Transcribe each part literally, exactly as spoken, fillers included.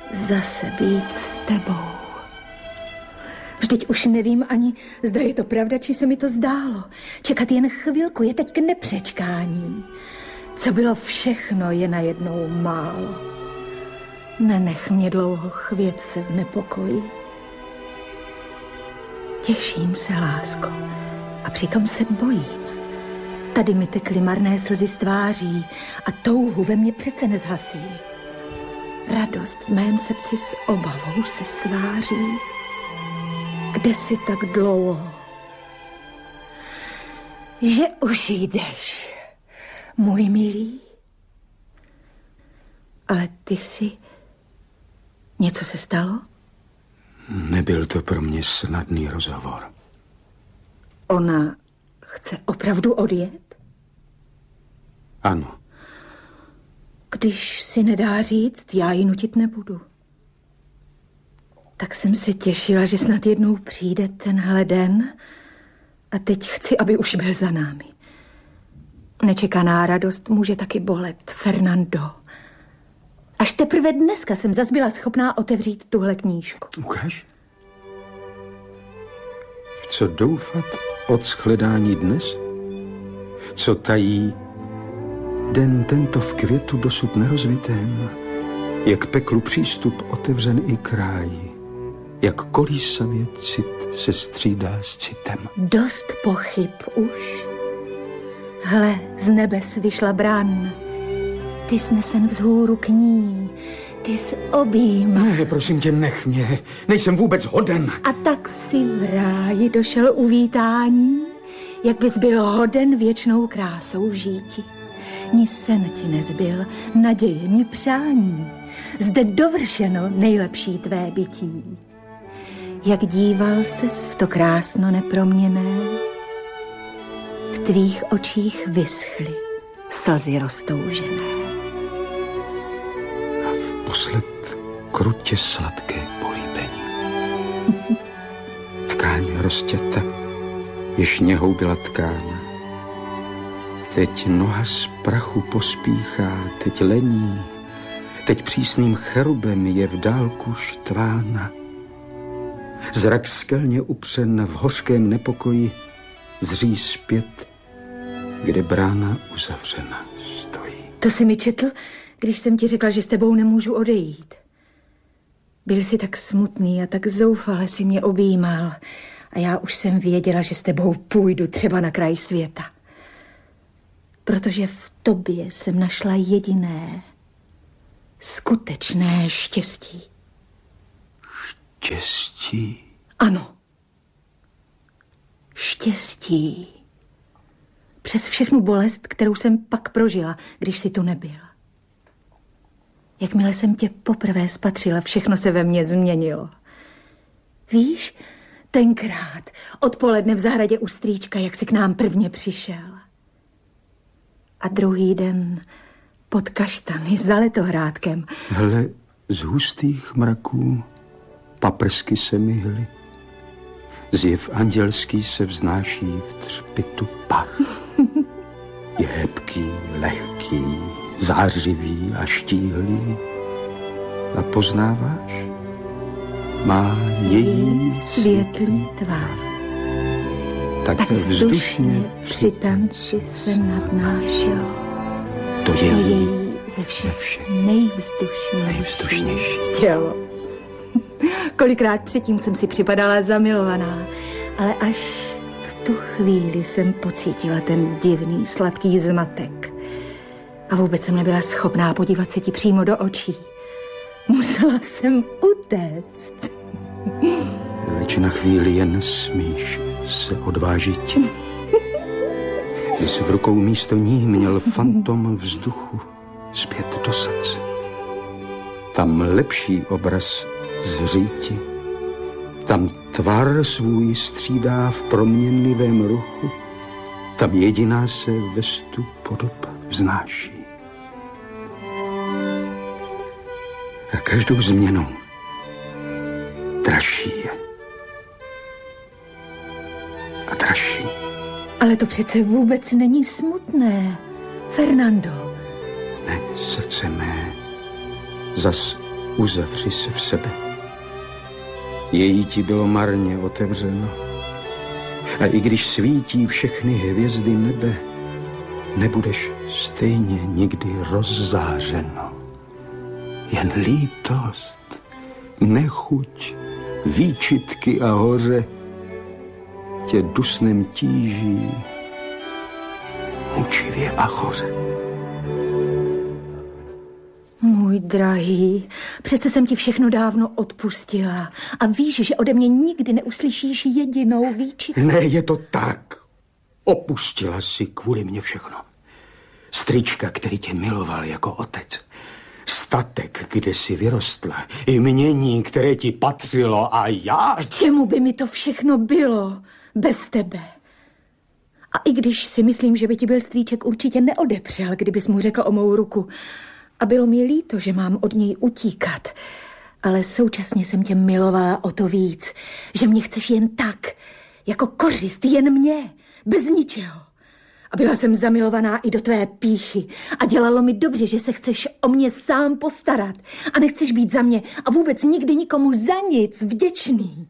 zase být s tebou. Vždyť už nevím ani, zda je to pravda, či se mi to zdálo. Čekat jen chvilku je teď k nepřečkání. Co bylo všechno, je najednou málo. Nenech mě dlouho chvět se v nepokoji. Těším se, lásko, a přitom se bojím. Tady mi tekly marné slzy z tváří a touhu ve mně přece nezhasí. Radost v mém srdci s obavou se sváří. Kde jsi tak dlouho? Že už jdeš, můj milý. Ale ty jsi... Něco se stalo? Nebyl to pro mě snadný rozhovor. Ona chce opravdu odjet? Ano. Když si nedá říct, já ji nutit nebudu. Tak jsem se těšila, že snad jednou přijde tenhle den a teď chci, aby už byl za námi. Nečekaná radost může taky bolet, Fernando. Až teprve dneska jsem zas byla schopná otevřít tuhle knížku. Ukáž. V co doufat od shledání dnes? Co tají den tento v květu dosud nerozvitém? Jak peklu přístup otevřen i kráji, jak kolísavě cit se střídá s citem. Dost pochyb už. Hle, z nebes vyšla bran. Ty snesen vzhůru k ní, ty s objíma. Ne, prosím tě, nech mě, nejsem vůbec hoden. A tak si v ráji došel uvítání, jak bys byl hoden věčnou krásou žíti. Ni sen ti nezbyl, naděje, ni přání. Zde dovršeno nejlepší tvé bytí. Jak díval ses v to krásno neproměnné, v tvých očích vyschly slzy roztoužené. A vposled krutě sladké políbení. Tkáň rozťata, jež něhou byla tkána. Teď noha z prachu pospíchá, teď lení, teď přísným cherubem je v dálku štvána. Zrak skelně upřen v hořkém nepokoji zří zpět, kde brána uzavřena stojí. To jsi mi četl, když jsem ti řekla, že s tebou nemůžu odejít. Byl jsi tak smutný a tak zoufale si mě objímal a já už jsem věděla, že s tebou půjdu třeba na kraj světa. Protože v tobě jsem našla jediné, skutečné štěstí. Štěstí? Ano. Štěstí. Přes všechnu bolest, kterou jsem pak prožila, když jsi tu nebyl. Jakmile jsem tě poprvé spatřila, všechno se ve mně změnilo. Víš, tenkrát, odpoledne v zahradě u strýčka, jak jsi k nám prvně přišel. A druhý den pod kaštany za letohrádkem. Hle, z hustých mraků paprsky se myhly. Zjev andělský se vznáší v třpitu par. Je hebký, lehký, zářivý a štíhlý. A poznáváš? Má její světlý tvar. Tak, tak vzdušně při tanci se nadnášelo. To je to její ze všech, všech nejvzdušnější, nejvzdušnější tělo. Kolikrát předtím jsem si připadala zamilovaná, ale až v tu chvíli jsem pocítila ten divný, sladký zmatek. A vůbec jsem nebyla schopná podívat se ti přímo do očí. Musela jsem utéct. Leč na chvíli jen smíš se odvážit. Když v rukou místo ní měl fantom vzduchu zpět do srdce. Tam lepší obraz zříti. Tam tvar svůj střídá v proměnlivém ruchu. Tam jediná se vestu podoba vznáší. A každou změnou dražší je. A dražší. Ale to přece vůbec není smutné, Fernando. Ne, srdce mé, zas Uzavři se v sebe. Její ti bylo marně otevřeno. A i když svítí všechny hvězdy nebe, nebudeš stejně nikdy rozzářeno. Jen lítost, nechuť, výčitky a hoře tě dusnem tíží mučivě a hoře. Můj drahý, přece jsem ti všechno dávno odpustila a víš, že ode mě nikdy neuslyšíš jedinou výčitku. Ne, je to tak. Opustila si kvůli mě všechno. Strýčka, který tě miloval jako otec. Statek, kde jsi vyrostla. Jmění, které ti patřilo a já... K čemu by mi to všechno bylo bez tebe? A i když si myslím, že by ti byl strýček určitě neodepřel, kdybys mu řekl o mou ruku. A bylo mi líto, že mám od něj utíkat. Ale současně jsem tě milovala o to víc, že mě chceš jen tak, jako kořist, jen mě, bez ničeho. A byla jsem zamilovaná i do tvé pýchy a dělalo mi dobře, že se chceš o mě sám postarat a nechceš být za mě a vůbec nikdy nikomu za nic vděčný.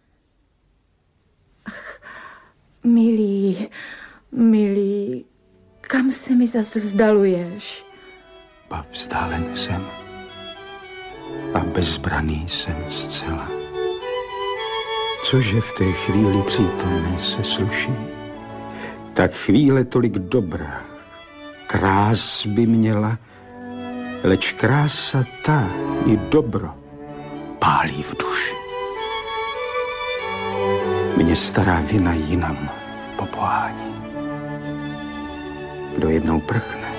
Ach, milý, milý, kam se mi zas vzdaluješ? Ba vzdálen jsem a bezbraný jsem zcela. Cože v té chvíli přítomné se sluší? Tak chvíle tolik dobrá, krás by měla, leč krása ta i dobro pálí v duši. Mě stará vina jinam popohání. Kdo jednou prchne,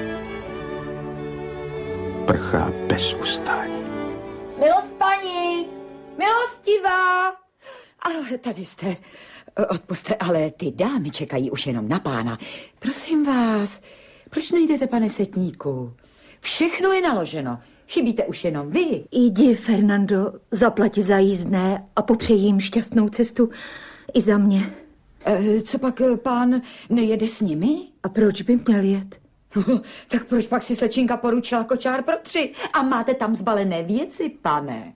prchá bez ustání. Milost paní, milostivá. Ale tady jste, odpuste, ale ty dámy čekají už jenom na pána. Prosím vás, proč nejdete, pane setníku? Všechno je naloženo, chybíte už jenom vy. Jdi, Fernando, zaplati za jízdné a popřeji jim šťastnou cestu i za mě. E, co pak pán nejede s nimi? A proč by měl jet? Tak proč pak si slečinka poručila kočár pro tři a máte tam zbalené věci, pane?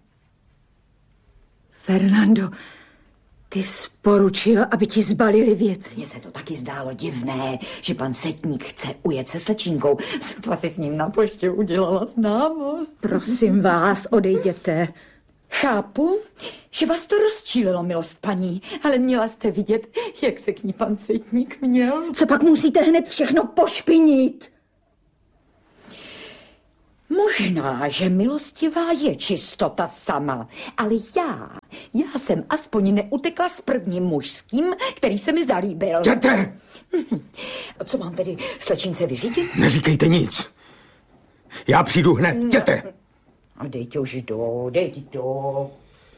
Fernando, ty jsi poručil, aby ti zbalili věci. Mně se to taky zdálo divné, že pan setník chce ujet se slečinkou. Sotva si s ním na poště udělala známost. Prosím vás, odejděte. Chápu, že vás to rozčílilo, milost paní, ale měla jste vidět, jak se k ní pan setník měl. Co pak musíte hned všechno pošpinit? Možná, že milostivá je čistota sama, ale já, já jsem aspoň neutekla s prvním mužským, který se mi zalíbil. Jděte! Co mám tedy slečince vyřídit? Neříkejte nic. Já přijdu hned, jděte! A dejte už do, dejte do.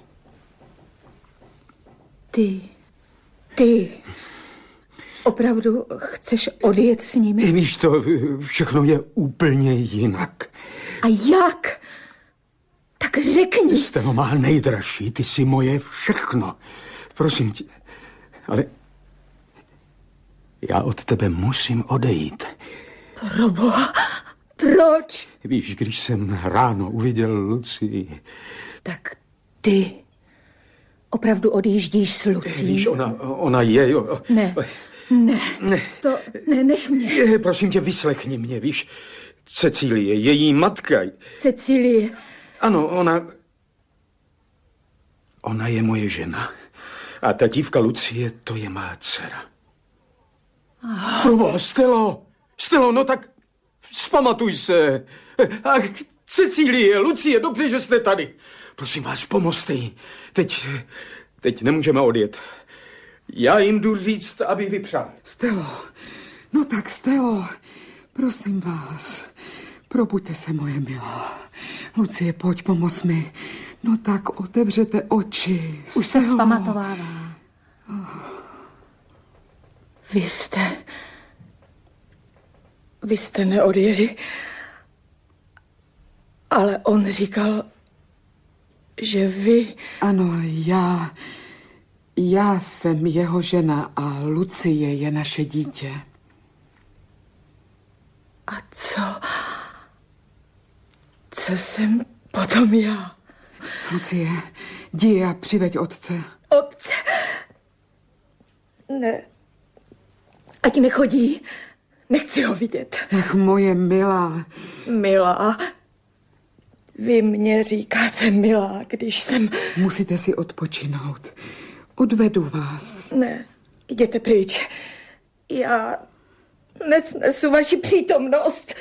Ty, ty, opravdu chceš odjet s nimi? Víš, to všechno je úplně jinak. A jak? Tak řekni. Steno má nejdražší, ty jsi moje všechno. Prosím tě, ale já od tebe musím odejít. Proboha, proč? Víš, když jsem ráno uviděl Lucii... Tak ty opravdu odjíždíš s Lucí? Víš, ona, ona je... Jo. Ne, ne, ne, to ne, nech mě. Prosím tě, vyslechni mě, víš, Cecílie, její matka... Cecílie. Ano, ona... Ona je moje žena. A ta dívka Lucie, to je má dcera. Proboha, Stelo, Stelo, no tak vzpamatuj se. Ach, Cecílie, Lucie, dobře, že jste tady. Prosím vás, pomozte jí. Teď, teď nemůžeme odjet. Já jim jdu říct, aby vypřál. Stelo, no tak Stelo, prosím vás, probuďte se, moje milá. Lucie, pojď, pomoz mi. No tak otevřete oči. Už se vzpamatovává. Vy jste... Vy jste neodjeli, ale on říkal, že vy... Ano, já... Já jsem jeho žena a Lucie je naše dítě. A co? Co jsem potom já. Lucie, jdi a přiveď otce. Otce? Ne. Ať nechodí. Nechci ho vidět. Ach, moje milá. Milá? Vy mě říkáte milá, když jsem... Musíte si odpočinout. Odvedu vás. Ne, jděte pryč. Já nesnesu vaši přítomnost.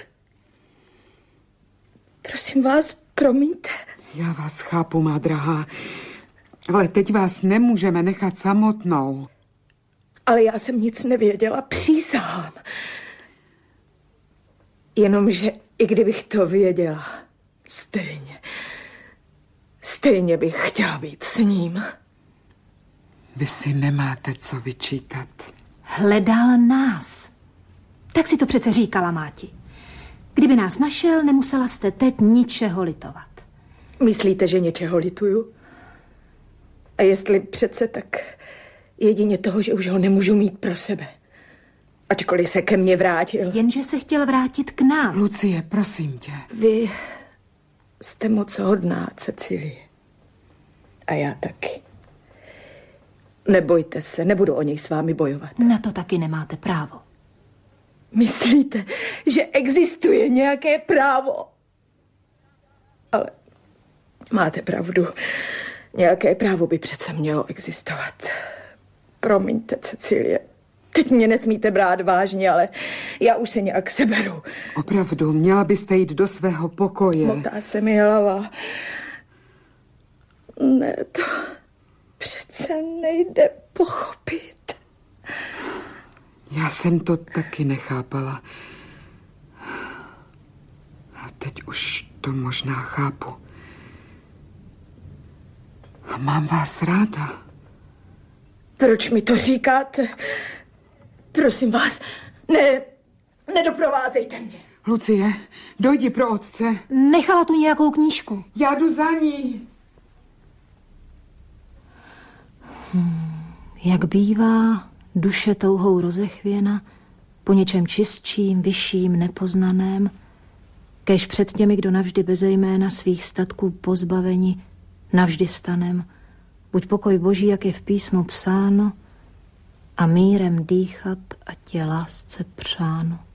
Prosím vás, promiňte. Já vás chápu, má drahá, ale teď vás nemůžeme nechat samotnou. Ale já jsem nic nevěděla, přísahám. Jenomže i kdybych to věděla, stejně, stejně bych chtěla být s ním. Vy si nemáte co vyčítat. Hledal nás. Tak si to přece říkala máti. Kdyby nás našel, nemusela jste teď ničeho litovat. Myslíte, že něčeho lituju? A jestli přece, tak jedině toho, že už ho nemůžu mít pro sebe. Ačkoliv se ke mně vrátil. Jenže se chtěl vrátit k nám. Lucie, prosím tě. Vy jste moc hodná, Cecilie. A já taky. Nebojte se, nebudu o něj s vámi bojovat. Na to taky nemáte právo. Myslíte, že existuje nějaké právo? Ale máte pravdu. Nějaké právo by přece mělo existovat. Promiňte, Cecilie. Teď mě nesmíte brát vážně, ale já už se nějak seberu. Opravdu, měla byste jít do svého pokoje. Motá se mi hlava. Ne, to přece nejde pochopit. Já jsem to taky nechápala. A teď už to možná chápu. A mám vás ráda. Proč mi to říkáte? Prosím vás, ne, nedoprovázejte mě. Lucie, dojdi pro otce. Nechala tu nějakou knížku. Já jdu za ní. Hmm, jak bývá duše touhou rozechvěna po něčem čistším, vyšším, nepoznaném, kéž před těmi, kdo navždy beze jména svých statků pozbaveni, navždy stanem, buď pokoj Boží, jak je v písmu psáno, a mírem dýchat, ať je lásce přáno.